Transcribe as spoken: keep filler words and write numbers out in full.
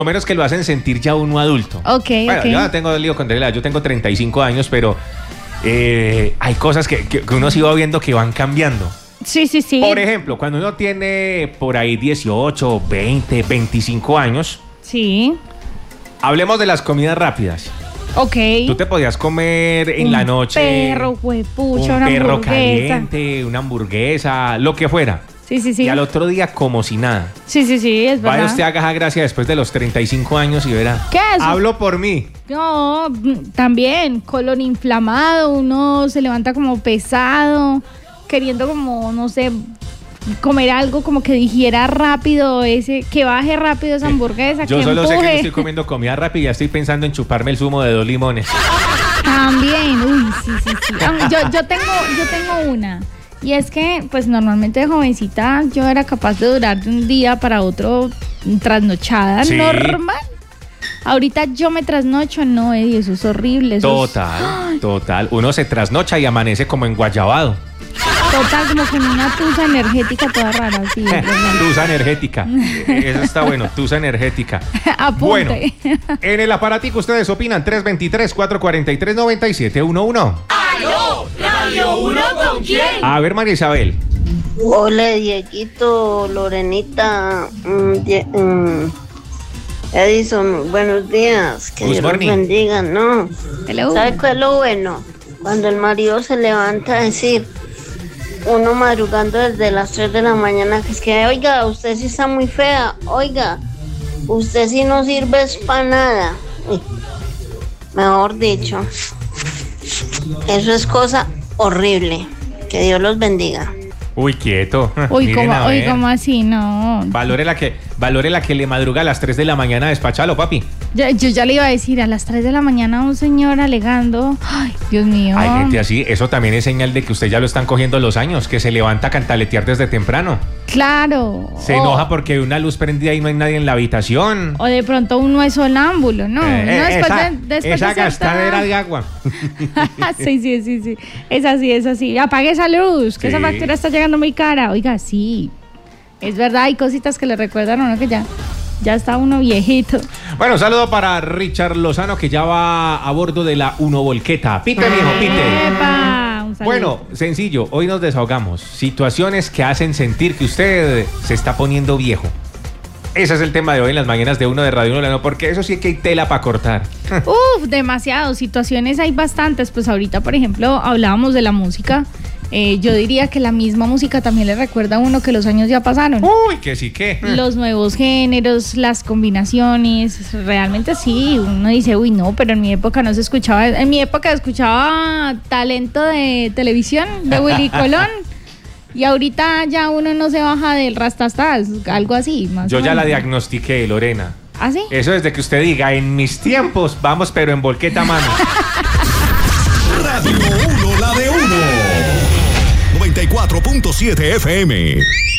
lo menos que lo hacen sentir ya uno adulto. Ok, bueno, ok. yo no tengo lío con regla, yo tengo treinta y cinco años, pero eh, hay cosas que, que, que uno sí va viendo que van cambiando. Sí, sí, sí. Por ejemplo, cuando uno tiene por ahí dieciocho, veinte, veinticinco años, Sí. hablemos de las comidas rápidas. Ok. Tú te podías comer en un la noche perro, huepucha, un una perro hamburguesa. caliente, una hamburguesa, lo que fuera. Sí, sí, sí. Y al otro día como si nada. Sí, sí, sí, es verdad. Vaya usted haga esa gracia después de los treinta y cinco años y verá. ¿Qué es eso? Hablo por mí. No, mm, también, colon inflamado, uno se levanta como pesado, queriendo como, no sé, comer algo como que digiera rápido, ese, que baje rápido esa hamburguesa, Yo que solo sé que no empuje. estoy comiendo comida rápida y ya estoy pensando en chuparme el zumo de dos limones. También, uy, sí, sí, sí. Ah, Yo, yo tengo, yo tengo una. Y es que, pues normalmente de jovencita yo era capaz de durar de un día para otro trasnochada Sí. normal. Ahorita yo me trasnocho, no, Eddie, eso es horrible. Eso es- Total, total. Uno se trasnocha y amanece como en guayabado. Total, como con una tusa energética toda rara, sí. es verdad. Tusa energética. Eh, Eso está bueno, tusa energética. Bueno, Apunte. en el aparatico ustedes opinan tres dos tres, cuatro cuatro tres, nueve siete uno uno. ¡Aló! ¿Radio uno con quién? A ver, María Isabel. Hola, Dieguito, Lorenita, mm, Die- mm, Edison, buenos días, que Good Dios los morning. bendiga, ¿no? Hello. ¿Sabe cuál es lo bueno? Cuando el marido se levanta a decir, uno madrugando desde las tres de la mañana, que es que, oiga, usted sí está muy fea, oiga, usted sí no sirve para nada. Uy, mejor dicho, eso es cosa horrible, que Dios los bendiga. Uy, quieto. Uy, Miren ¿cómo, a uy, ver. ¿cómo así? No. Valore la que, valore la que le madruga a las tres de la mañana, despachalo, papi. Yo, yo ya le iba a decir a las tres de la mañana un señor alegando. Ay, Dios mío. Hay gente así, eso también es señal de que usted ya lo están cogiendo los años, que se levanta a cantaletear desde temprano. Claro. Se O- enoja porque hay una luz prendida y no hay nadie en la habitación. O de pronto uno es sonámbulo, ¿no? Eh, Uno eh, después esa de, después esa de cierta gastadera edad- de agua. sí, sí, sí, sí. Es así, es así. Apague esa luz, que Sí. esa factura está llegando muy cara. Oiga, sí. Es verdad, hay cositas que le recuerdan a uno que ya, ya está uno viejito. Bueno, saludo para Richard Lozano, que ya va a bordo de la Uno Volqueta. Pite, mijo, pite. ¡Epa! Un saludo. Bueno, sencillo, hoy nos desahogamos. Situaciones que hacen sentir que usted se está poniendo viejo. Ese es el tema de hoy en las mañanas de Uno de Radio Uno, porque eso sí que hay tela para cortar. Uf, demasiado. Situaciones hay bastantes. Pues ahorita, por ejemplo, hablábamos de la música. Eh, yo diría que la misma música también le recuerda a uno que los años ya pasaron. Uy, que sí que. Los nuevos géneros, las combinaciones, realmente sí, uno dice, uy, no, pero en mi época no se escuchaba, en mi época escuchaba Talento de Televisión de Willy Colón y ahorita ya uno no se baja del rastastas, algo así. Más Yo o ya la menos. diagnostiqué, Lorena. ¿Ah, sí? Eso desde que usted diga, en mis tiempos, vamos, pero en volqueta mano. Radio uno, la de uno. noventa y cuatro punto siete F M.